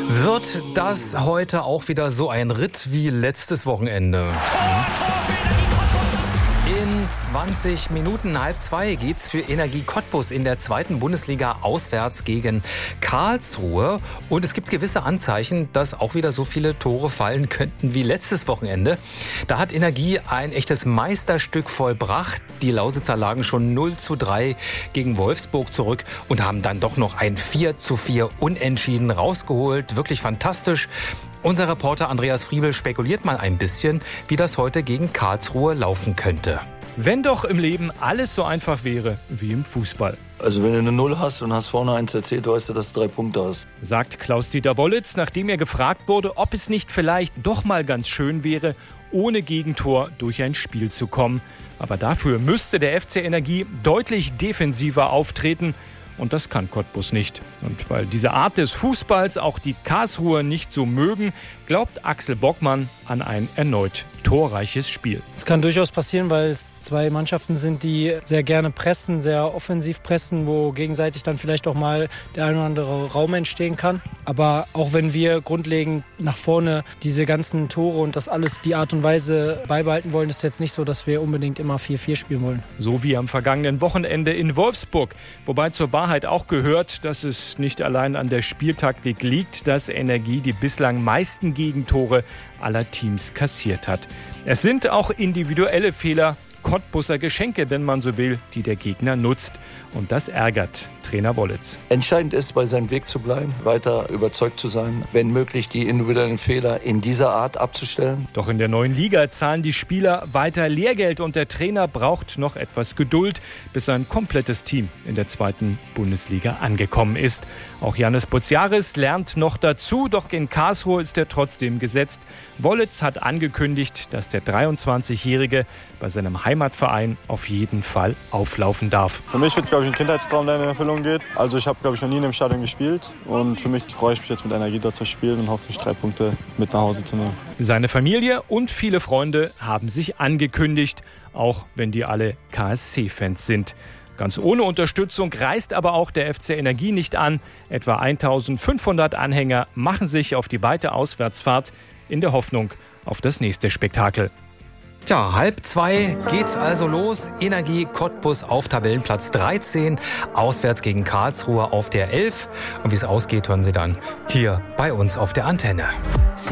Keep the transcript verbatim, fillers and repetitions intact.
Wird das heute auch wieder so ein Ritt wie letztes Wochenende? In zwanzig Minuten, halb zwei, geht's für Energie Cottbus in der zweiten Bundesliga auswärts gegen Karlsruhe. Und es gibt gewisse Anzeichen, dass auch wieder so viele Tore fallen könnten wie letztes Wochenende. Da hat Energie ein echtes Meisterstück vollbracht. Die Lausitzer lagen schon null zu drei gegen Wolfsburg zurück und haben dann doch noch ein vier zu vier Unentschieden rausgeholt. Wirklich fantastisch. Unser Reporter Andreas Friebel spekuliert mal ein bisschen, wie das heute gegen Karlsruhe laufen könnte. Wenn doch im Leben alles so einfach wäre wie im Fußball. Also wenn du eine Null hast und hast vorne eins erzählt, weißt du, dass du drei Punkte hast. Sagt Klaus-Dieter Wollitz, nachdem er gefragt wurde, ob es nicht vielleicht doch mal ganz schön wäre, ohne Gegentor durch ein Spiel zu kommen. Aber dafür müsste der F C Energie deutlich defensiver auftreten. Und das kann Cottbus nicht. Und weil diese Art des Fußballs auch die Karlsruher nicht so mögen, glaubt Axel Bockmann an ein erneut torreiches Spiel. Es kann durchaus passieren, weil es zwei Mannschaften sind, die sehr gerne pressen, sehr offensiv pressen, wo gegenseitig dann vielleicht auch mal der ein oder andere Raum entstehen kann. Aber auch wenn wir grundlegend nach vorne diese ganzen Tore und das alles, die Art und Weise beibehalten wollen, ist es jetzt nicht so, dass wir unbedingt immer vier vier spielen wollen. So wie am vergangenen Wochenende in Wolfsburg. Wobei zur Wahrheit auch gehört, dass es nicht allein an der Spieltaktik liegt, dass Energie die bislang meisten Gegentore aller Teams kassiert hat. Es sind auch individuelle Fehler, Cottbuser Geschenke, wenn man so will, die der Gegner nutzt. Und das ärgert Trainer Wollitz. Entscheidend ist, bei seinem Weg zu bleiben, weiter überzeugt zu sein, wenn möglich die individuellen Fehler in dieser Art abzustellen. Doch in der neuen Liga zahlen die Spieler weiter Lehrgeld und der Trainer braucht noch etwas Geduld, bis sein komplettes Team in der zweiten Bundesliga angekommen ist. Auch Janis Boziaris lernt noch dazu, doch in Karlsruhe ist er trotzdem gesetzt. Wollitz hat angekündigt, dass der dreiundzwanzigjährige bei seinem Heimatverein auf jeden Fall auflaufen darf. Für mich wird es, glaube ich, ein Kindheitstraum, der in Erfüllung geht. Also ich habe, glaube ich, noch nie in einem Stadion gespielt. Und für mich freue ich mich jetzt mit Energie dort zu spielen und hoffentlich drei Punkte mit nach Hause zu nehmen. Seine Familie und viele Freunde haben sich angekündigt, auch wenn die alle K S C-Fans sind. Ganz ohne Unterstützung reist aber auch der F C Energie nicht an. Etwa eintausendfünfhundert Anhänger machen sich auf die weite Auswärtsfahrt in der Hoffnung auf das nächste Spektakel. Tja, halb zwei geht's also los. Energie Cottbus auf Tabellenplatz dreizehn, auswärts gegen Karlsruhe auf der elf. Und wie es ausgeht, hören Sie dann hier bei uns auf der Antenne.